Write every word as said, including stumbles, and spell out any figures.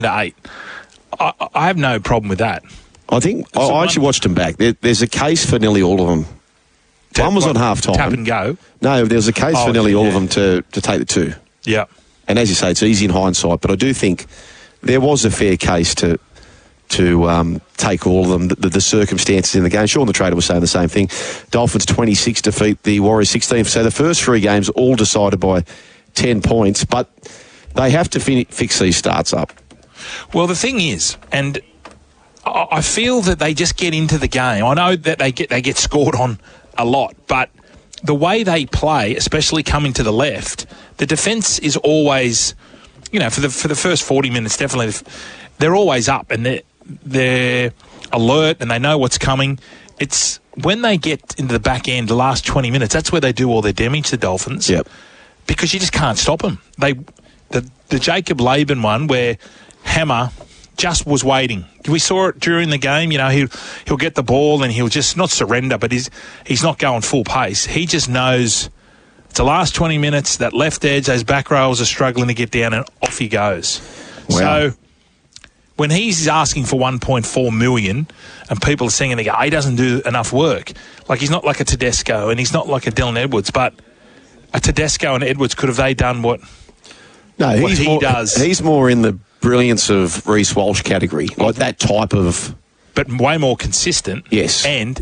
eight. I, I have no problem with that. I think I, I actually watched them back. There, there's a case for nearly all of them. To, one was what, on half time. Tap and go. No, there was a case oh, for nearly yeah. all of them to, to take the two. Yeah. And as you say, it's easy in hindsight, but I do think there was a fair case to to um, take all of them, the, the circumstances in the game. Sean the Trader was saying the same thing. Dolphins twenty-six defeat the Warriors sixteen. So the first three games all decided by ten points, but they have to fin- fix these starts up. Well, the thing is, and I, I feel that they just get into the game. I know that they get they get scored on a lot, but the way they play, especially coming to the left, the defence is always, you know, for the for the first forty minutes, definitely, they're always up and they're, they're alert and they know what's coming. It's when they get into the back end, the last twenty minutes, that's where they do all their damage, the Dolphins. Yep. Because you just can't stop them. They, the, the Jacob Laban one where Hammer just was waiting. We saw it during the game. You know, he'll, he'll get the ball and he'll just not surrender, but he's he's not going full pace. He just knows it's the last twenty minutes, that left edge, those back rows are struggling to get down, and off he goes. Wow. So when he's asking for one point four million dollars and people are saying, they go, oh, he doesn't do enough work. Like, he's not like a Tedesco and he's not like a Dylan Edwards, but a Tedesco and Edwards, could have they done what, no, what he's he more, does? He's more in the brilliance of Reece Walsh category, like that type of... But way more consistent. Yes. And